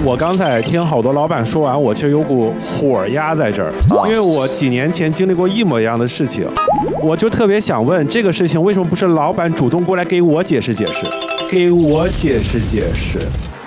我刚才听好多老板说完，我其实有股火压在这儿，因为我几年前经历过一模一样的事情，我就特别想问，这个事情为什么不是老板主动过来给我解释解释，给我解释解释？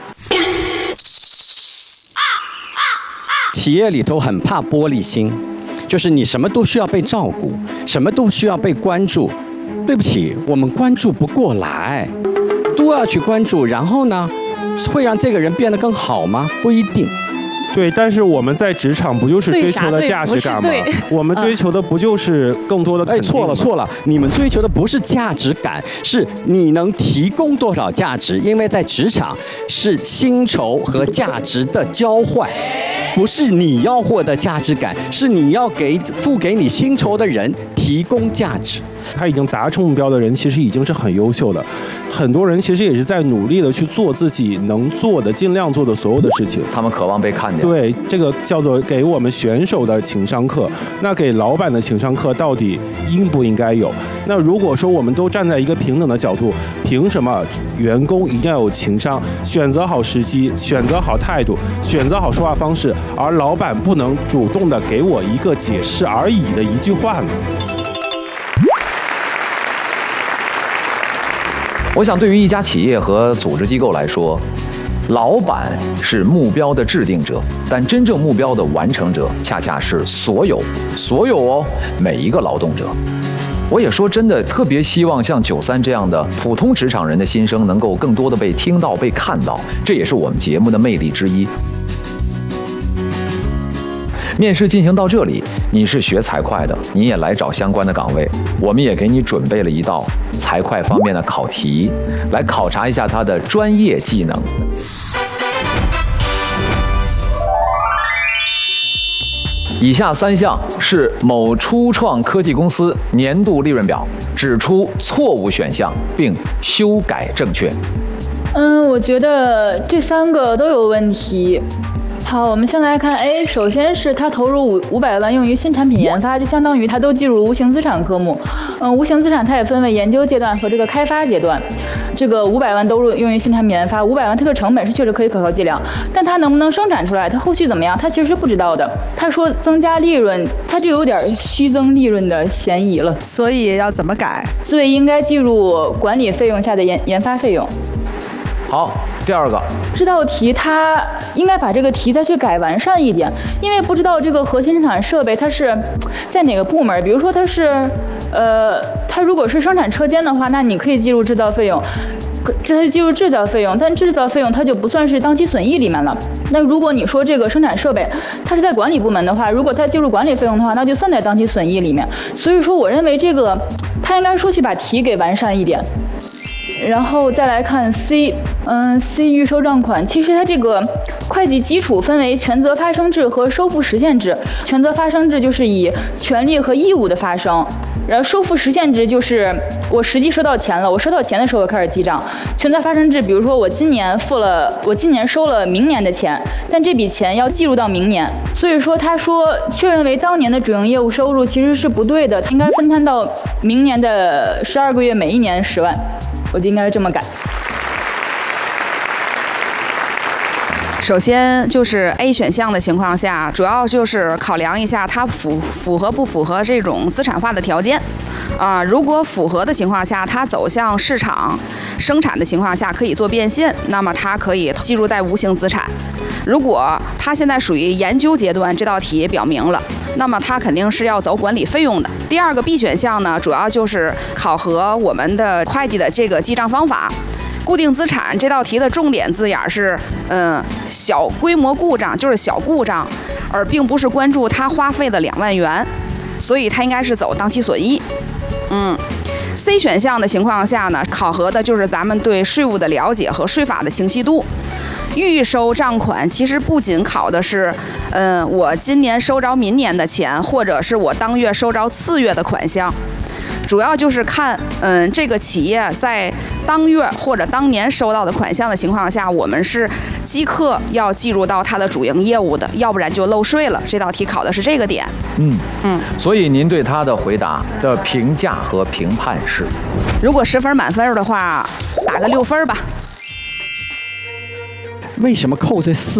企业里头很怕玻璃心，就是你什么都需要被照顾，什么都需要被关注。对不起，我们关注不过来，都要去关注，然后呢，会让这个人变得更好吗？不一定。 对，但是我们在职场不就是追求的价值感吗？我们追求的不就是更多的肯定？ 错了，你们追求的不是价值感，是你能提供多少价值。因为在职场是薪酬和价值的交换，不是你要获得价值感，是你要付给你薪酬的人提供价值。 他已经达成目标的人，其实已经是很优秀的。很多人其实也是在努力的去做自己能做的、尽量做的所有的事情。 他们渴望被看见。 对，这个叫做给我们选手的情商课。那给老板的情商课到底应不应该有？那如果说我们都站在一个平等的角度，凭什么员工一定要有情商，选择好时机，选择好态度，选择好说话方式，而老板不能主动的给我一个解释而已的一句话呢？ 我想，对于一家企业和组织机构来说，老板是目标的制定者，但真正目标的完成者，恰恰是所有哦，每一个劳动者。我也说真的，特别希望像93这样的普通职场人的心声能够更多的被听到、被看到，这也是我们节目的魅力之一。面试进行到这里，你是学财会的，你也来找相关的岗位，我们也给你准备了一道财会方面的考题，来考察一下他的专业技能。以下3项是某初创科技公司年度利润表，指出错误选项并修改正确。 我觉得这3个都有问题。好，我们先来看 A， 首先是他投入500万用于新产品研发，就相当于他都计入无形资产科目。无形资产它也分为研究阶段和这个开发阶段。这个500万都用于新产品研发，500万它的成本是确实可以可靠计量，但它能不能生产出来，它后续怎么样，它其实是不知道的。他说增加利润，它就有点虚增利润的嫌疑了。 所以要怎么改？ 所以应该计入管理费用下的研发费用。 好，第2个， 这道题它应该把这个题再去改完善一点，因为不知道这个核心生产设备它是在哪个部门，比如说它是它如果是生产车间的话，那你可以计入制造费用，这它就计入制造费用，但制造费用它就不算是当期损益里面了。那如果你说这个生产设备它是在管理部门的话，如果它计入管理费用的话，那就算在当期损益里面。所以说我认为这个它应该说去把题给完善一点。然后再来看 C，C 预收账款，其实它这个会计基础分为权责发生制和收付实现制。权责发生制就是以权利和义务的发生，然后收付实现制就是我实际收到钱了，我收到钱的时候开始记账。权责发生制，比如说我今年收了明年的钱，但这笔钱要计入到明年，所以说他说确认为当年的主营业务收入其实是不对的，应该分摊到明年的12个月，每一年10万。我就应该是这么改。 首先就是 A 选项的情况下，主要就是考量一下它符合不符合这种资产化的条件。如果符合的情况下，它走向市场生产的情况下可以做变现，那么它可以计入在无形资产。如果它现在属于研究阶段，这道题也表明了，那么它肯定是要走管理费用的。第2个 B 选项呢，主要就是考核我们的会计的这个记账方法。固定资产这道题的重点字眼是，小规模故障，就是小故障，而并不是关注它花费的2万元，所以它应该是走当期损益。C 选项的情况下呢，考核的就是咱们对税务的了解和税法的清晰度。预收账款其实不仅考的是，我今年收着明年的钱，或者是我当月收着次月的款项，主要就是看，这个企业在当月或者当年收到的款项的情况下，我们是即刻要计入到它的主营业务的，要不然就漏税了。这道题考的是这个点。 所以您对他的回答的评价和评判是？ 如果10分满分的话，打个6分吧。 为什么扣这4